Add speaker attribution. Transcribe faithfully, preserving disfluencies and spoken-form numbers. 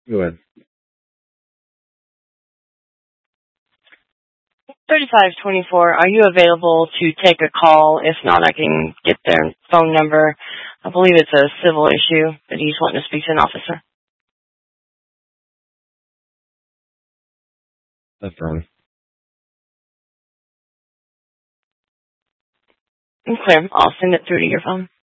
Speaker 1: Go ahead.
Speaker 2: thirty-five twenty-four, are you available to take a call? If not, I can get their phone number. I believe it's a civil issue that he's wanting to speak to an officer.
Speaker 1: Affirm.
Speaker 2: I'm clear. I'll send it through to your phone.